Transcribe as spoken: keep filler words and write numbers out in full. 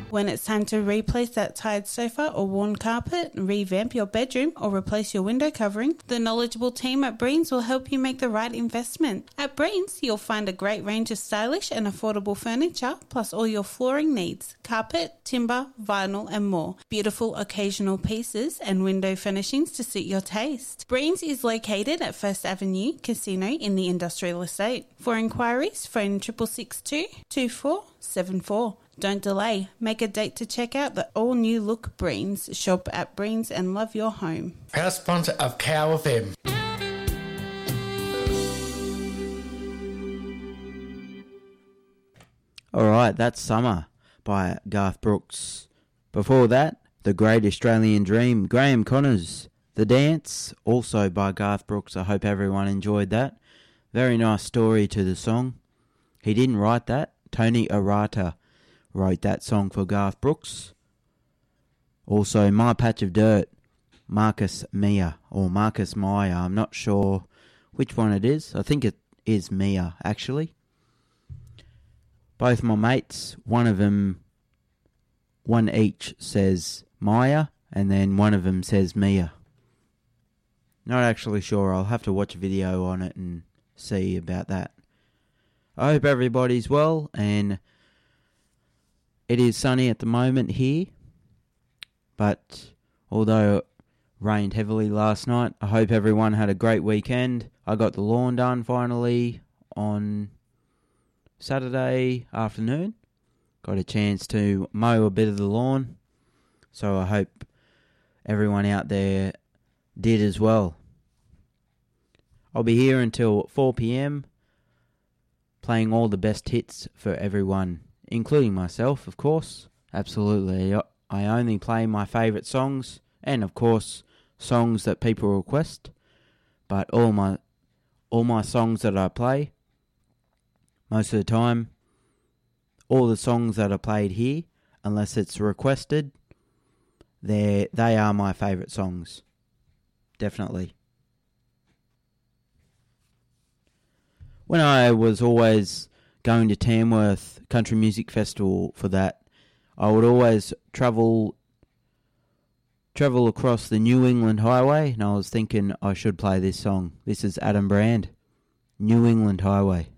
When it's time to replace that tired sofa or worn carpet, revamp your bedroom or replace your window covering, the knowledgeable team at Breens will help you make the right investment. At Breens, you'll find a great range of stylish and affordable furniture, plus all your flooring needs, carpet, timber, vinyl and more. Beautiful occasional pieces and window furnishings to suit your taste. Breens is located at First Avenue Casino in the Industrial Estate. For inquiries, phone six six six two, two four seven four. Don't delay. Make a date to check out the all-new look Breens. Shop at Breens and love your home. Proud sponsor of Cow F M. All right, that's Summer by Garth Brooks. Before that, The Great Australian Dream, Graham Connors. The Dance, also by Garth Brooks. I hope everyone enjoyed that. Very nice story to the song. He didn't write that. Tony Arata wrote that song for Garth Brooks. Also, My Patch of Dirt, Marcus Mia, or Marcus Meyer. I'm not sure which one it is. I think it is Mia, actually. Both my mates, one of them, one each says Maya, and then one of them says Mia. Not actually sure. I'll have to watch a video on it and see about that. I hope everybody's well, and it is sunny at the moment here, but although it rained heavily last night, I hope everyone had a great weekend. I got the lawn done finally on Saturday afternoon. Got a chance to mow a bit of the lawn, so I hope everyone out there did as well. I'll be here until four p.m, playing all the best hits for everyone, including myself, of course. Absolutely. I only play my favourite songs, and of course, songs that people request. But all my all my songs that I play, most of the time, all the songs that are played here, unless it's requested, they they are my favourite songs. Definitely. When I was always going to Tamworth Country Music Festival for that, I would always travel travel across the New England Highway, and I was thinking I should play this song. This is Adam Brand, New England Highway.